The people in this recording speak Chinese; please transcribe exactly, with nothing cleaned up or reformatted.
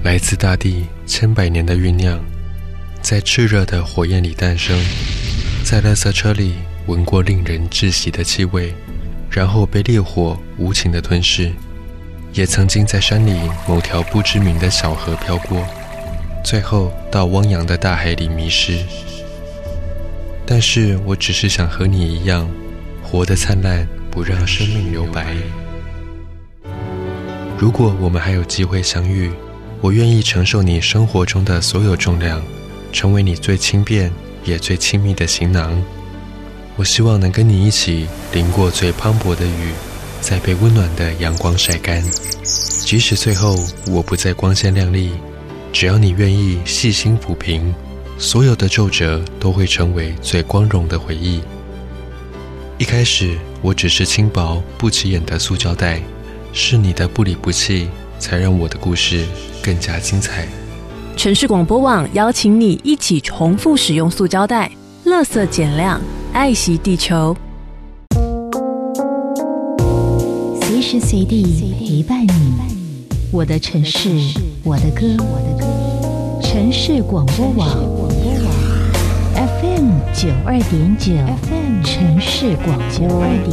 来自大地千百年的酝酿，在炽热的火焰里诞生，在垃圾车里闻过令人窒息的气味，然后被烈火无情地吞噬，也曾经在山里某条不知名的小河飘过，最后到汪洋的大海里迷失。但是我只是想和你一样，活得灿烂，不让生命留白。如果我们还有机会相遇，我愿意承受你生活中的所有重量，成为你最轻便也最亲密的行囊。我希望能跟你一起淋过最磅礴的雨，再被温暖的阳光晒干。即使最后我不再光鲜亮丽，只要你愿意细心抚平，所有的皱褶都会成为最光荣的回忆。一开始我只是轻薄不起眼的塑胶袋，是你的不离不弃才让我的故事更加精彩。 城市广播网邀请你一起重复使用塑胶袋，垃圾减量，爱惜地球。 随时随地陪伴你，我的城市，我的歌。城市广播网 F M 九二点九，城市广播二点